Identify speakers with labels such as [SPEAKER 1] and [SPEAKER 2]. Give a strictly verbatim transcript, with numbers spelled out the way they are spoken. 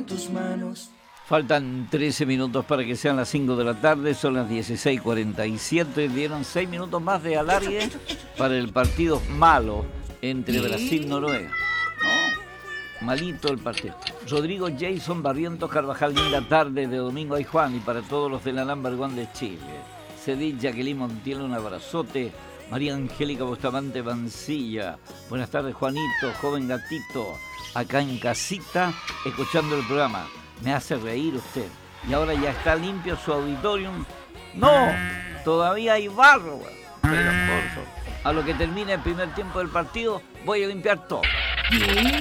[SPEAKER 1] tus manos.
[SPEAKER 2] Faltan trece minutos para que sean las cinco de la tarde, son las dieciséis cuarenta y siete, dieron seis minutos más de alargue para el partido malo entre Brasil y Noruega. No, malito el partido. Rodrigo Jason Barrientos Carvajal, linda tarde de domingo ay Juan, y para todos los de la Number One de Chile. Cedit Jacqueline Montiel, un abrazote. María Angélica Bustamante Mancilla, buenas tardes Juanito, joven gatito, acá en casita, escuchando el programa. Me hace reír usted. Y ahora ya está limpio su auditorium. ¡No! Todavía hay barro. Pero por favor, a lo que termine el primer tiempo del partido, voy a limpiar todo.